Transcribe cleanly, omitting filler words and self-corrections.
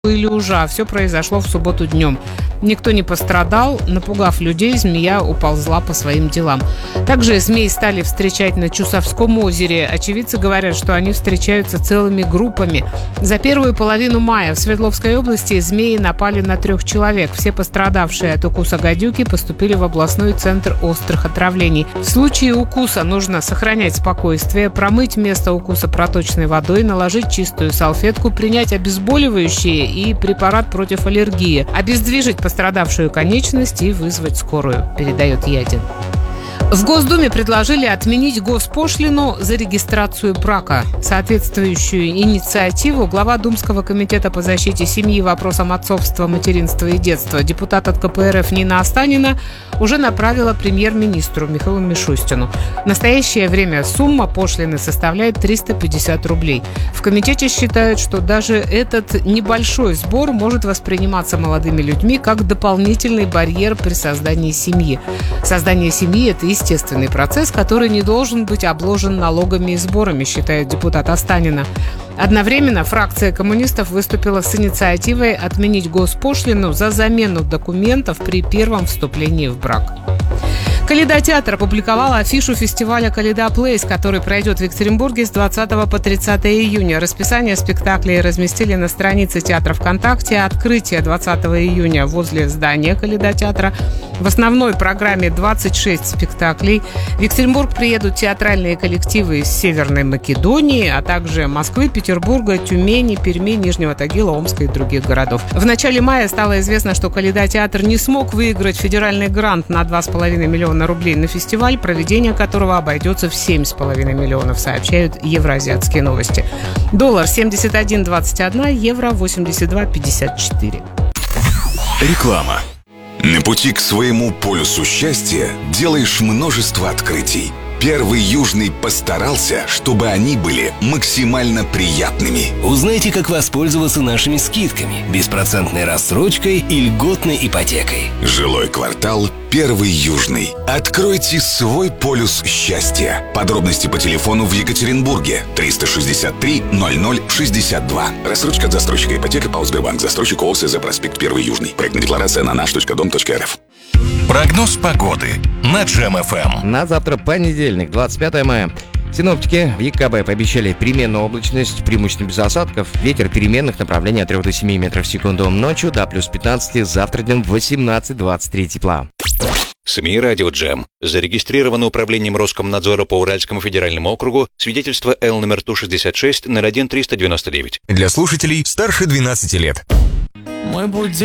или ужа. Все произошло в субботу днем. Никто не пострадал. Напугав людей, змея уползла по своим делам. Также змей стали встречать на Чусовском озере. Очевидцы говорят, что они встречаются целыми группами. За первую половину мая в Свердловской области змеи напали на 3 человек. Все пострадавшие от укуса гадюки поступили в областной центр острых отравлений. В случае укуса нужно сохранять спокойствие, промыть место укуса проточной водой, наложить чистую салфетку, принять обезболивающие и препарат против аллергии, обездвижить пострадавшую конечность и вызвать скорую, передает Ядин. В Госдуме предложили отменить госпошлину за регистрацию брака. Соответствующую инициативу глава Думского комитета по защите семьи и вопросам отцовства, материнства и детства, депутат от КПРФ Нина Останина, уже направила премьер-министру Михаилу Мишустину. В настоящее время сумма пошлины составляет 350 рублей. В комитете считают, что даже этот небольшой сбор может восприниматься молодыми людьми как дополнительный барьер при создании семьи. Создание семьи – это естественный процесс, который не должен быть обложен налогами и сборами, считает депутат Останина. Одновременно фракция коммунистов выступила с инициативой отменить госпошлину за замену документов при первом вступлении в брак. Калейдотеатр опубликовал афишу фестиваля «Калейда Плейс», который пройдет в Екатеринбурге с 20 по 30 июня. Расписание спектаклей разместили на странице театра ВКонтакте. Открытие 20 июня возле здания Калейдотеатра. В основной программе 26 спектаклей. В Екатеринбург приедут театральные коллективы из Северной Македонии, а также Москвы, Петербурга, Тюмени, Перми, Нижнего Тагила, Омска и других городов. В начале мая стало известно, что Калейдотеатр не смог выиграть федеральный грант на 2,5 миллиона рублей на фестиваль, проведение которого обойдется в 7,5 миллионов, сообщают Евразиатские новости. Доллар 71,21, евро 82,54. Реклама. На пути к своему полюсу счастья делаешь множество открытий. Первый Южный постарался, чтобы они были максимально приятными. Узнайте, как воспользоваться нашими скидками, беспроцентной рассрочкой и льготной ипотекой. Жилой квартал «Первый Южный». Откройте свой полюс счастья. Подробности по телефону в Екатеринбурге 363 0062. Рассрочка от застройщика ипотека ПАО «Сбербанк». Застройщик ОСЗ «Проспект Первый Южный». Проектная декларация на наш.дом.рф. Прогноз погоды на Джем-ФМ. На завтра понедельник, 25 мая. Синоптики в ЕКБ пообещали переменную облачность, преимущественно без осадков. Ветер переменных направлений от 3 до 7 метров в секунду. Ночью до плюс 15, завтра днем 18-23 тепла. СМИ «Радио Джем». Зарегистрировано управлением Роскомнадзора по Уральскому федеральному округу свидетельство Л номер Ту-66 01-399. Для слушателей старше 12 лет.